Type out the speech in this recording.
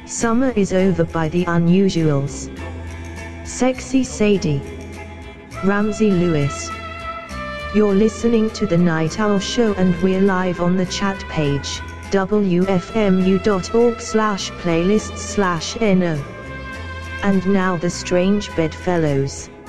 Summer is over by the Unusuals. Sexy Sadie. Ramsey Lewis. You're listening to The Night Owl Show and we're live on the chat page, wfmu.org/playlists/no. And now the Strange Bedfellows.